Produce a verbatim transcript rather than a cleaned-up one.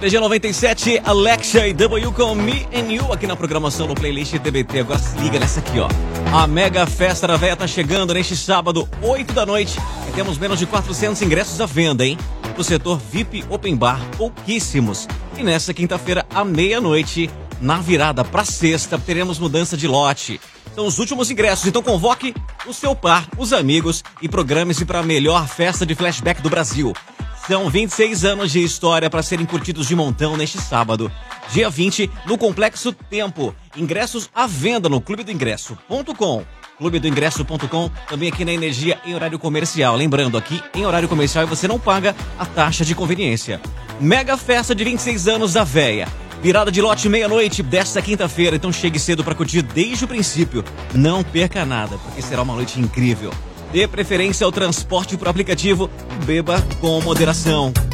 D G noventa e sete, Alexia e W com Me and You aqui na programação no playlist T B T. Agora se liga nessa aqui, ó. A mega festa da véia tá chegando neste sábado, oito da noite. E temos menos de quatrocentos ingressos à venda, hein? Pro setor V I P Open Bar, pouquíssimos. E nessa quinta-feira, à meia-noite, na virada pra sexta, teremos mudança de lote. São os últimos ingressos, então convoque o seu par, os amigos e programe-se para a melhor festa de flashback do Brasil. São vinte e seis anos de história para serem curtidos de montão neste sábado, dia vinte, no Complexo Tempo. Ingressos à venda no clube do ingresso ponto com. clube do ingresso ponto com, também aqui na Energia em horário comercial. Lembrando, aqui em horário comercial você não paga a taxa de conveniência. Mega festa de vinte e seis anos da véia. Virada de lote meia-noite desta quinta-feira, então chegue cedo para curtir desde o princípio. Não perca nada, porque será uma noite incrível. Dê preferência ao transporte por aplicativo e beba com moderação.